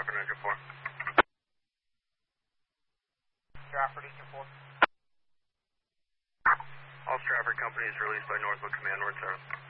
Stratford, Engine 4. Stratford, Engine 4. All Stratford companies released by Northwood Command, North 7.